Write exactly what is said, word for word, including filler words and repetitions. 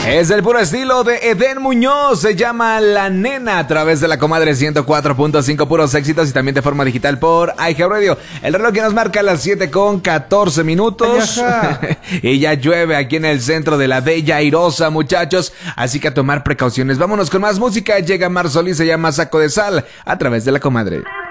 Es el puro estilo de Eden Muñoz, se llama La Nena a través de la comadre ciento cuatro punto cinco, puros éxitos y también de forma digital por iHeartRadio. El reloj que nos marca las siete con catorce minutos y ya llueve aquí en el centro de la bella airosa, muchachos, así que a tomar precauciones. Vámonos con más música, llega Mar Solís, se llama Saco de Sal a través de la comadre.